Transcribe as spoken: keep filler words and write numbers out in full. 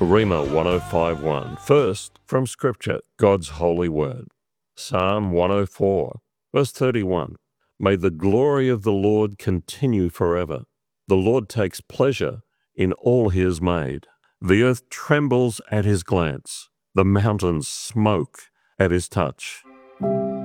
Rima one oh five one. First, from Scripture, God's holy word. Psalm one oh four, verse thirty-one. May the glory of the Lord continue forever. The Lord takes pleasure in all he has made. The earth trembles at his glance. The mountains smoke at his touch.